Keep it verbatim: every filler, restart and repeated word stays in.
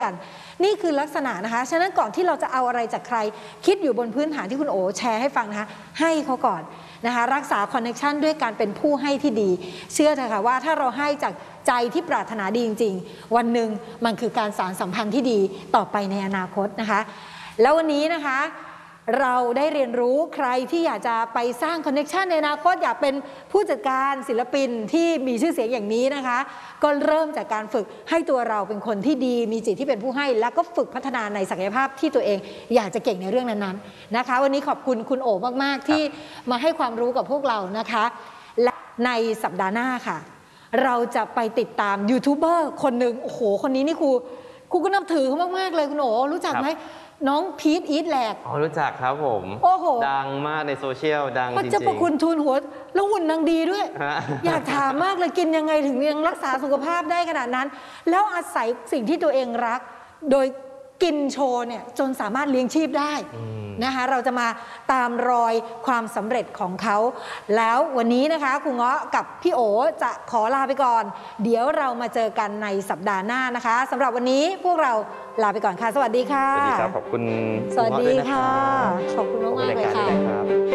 กันนี่คือลักษณะนะคะฉะนั้นก่อนที่เราจะเอาอะไรจากใครคิดอยู่บนพื้นฐานที่คุณโอแชร์ให้ฟังนะคะให้เขาก่อนนะคะรักษาคอนเนคชันด้วยการเป็นผู้ให้ที่ดีเชื่อเถอะค่ะว่าถ้าเราให้จากใจที่ปรารถนาดีจริงๆวันหนึ่งมันคือการสานสัมพันธ์ที่ดีต่อไปในอนาคตนะคะแล้ววันนี้นะคะเราได้เรียนรู้ใครที่อยากจะไปสร้างคอนเนคชันในอนาคตอยากเป็นผู้จัดการศิลปินที่มีชื่อเสียงอย่างนี้นะคะก็เริ่มจากการฝึกให้ตัวเราเป็นคนที่ดีมีจิตที่เป็นผู้ให้แล้วก็ฝึกพัฒนาในศักยภาพที่ตัวเองอยากจะเก่งในเรื่องนั้นๆนะคะวันนี้ขอบคุณคุณโอมากๆที่มาให้ความรู้กับพวกเรานะคะและในสัปดาห์หน้าค่ะเราจะไปติดตามยูทูบเบอร์คนหนึ่งโอ้โหคนนี้นี่ครูครูก็นับถือเขามากๆเลยคุณโอรู้จักไหมน้องพีทอีทแลกอ๋อรู้จักครับผมโอ้โหดังมากในโซเชียลดังจริงๆพระเจ้าประคุณทูลหัวแล้วหุ่นนางดีด้วย อยากถามมากเลยกินยังไงถึงยังรักษาสุขภาพได้ขนาดนั้นแล้วอาศัยสิ่งที่ตัวเองรักโดยกินโชว์เนี่ยจนสามารถเลี้ยงชีพได้นะคะเราจะมาตามรอยความสำเร็จของเขาแล้ววันนี้นะคะครูเงาะกับพี่โอจะขอลาไปก่อนเดี๋ยวเรามาเจอกันในสัปดาห์หน้านะคะสำหรับวันนี้พวกเราลาไปก่อนค่ะสวัสดีค่ะสวัสดีครับขอบคุณสวัสดีค่ะขอบคุณมากๆเลยค่ะ